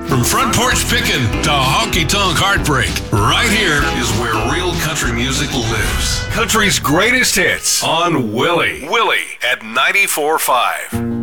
From front porch pickin' to honky-tonk heartbreak, right here is where real country music lives. Country's greatest hits on Willie. Willie at 94.5.